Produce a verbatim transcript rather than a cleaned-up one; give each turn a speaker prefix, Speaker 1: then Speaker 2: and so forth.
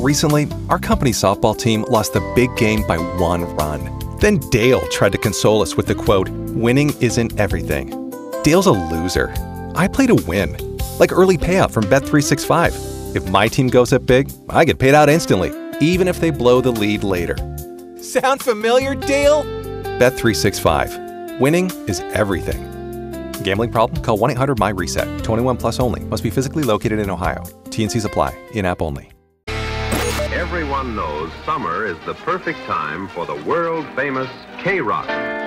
Speaker 1: Recently, our company's softball team lost the big game by one run. Then Dale tried to console us with the quote, "Winning isn't everything." Dale's a loser. I play to win. Like early payout from Bet three sixty-five. If my team goes up big, I get paid out instantly, even if they blow the lead later. Sound familiar, Dale? Bet three sixty-five. Winning is everything. Gambling problem? Call one eight hundred M Y reset. twenty-one plus only. Must be physically located in Ohio. T and Cs apply. In-app only.
Speaker 2: Everyone knows summer is the perfect time for the world-famous K-Rock.